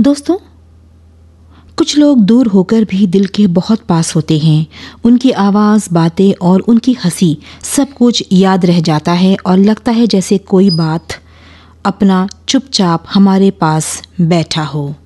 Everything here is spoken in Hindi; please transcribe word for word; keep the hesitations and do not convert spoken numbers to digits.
दोस्तों, कुछ लोग दूर होकर भी दिल के बहुत पास होते हैं। उनकी आवाज़, बातें और उनकी हंसी सब कुछ याद रह जाता है और लगता है जैसे कोई बात अपना चुपचाप हमारे पास बैठा हो।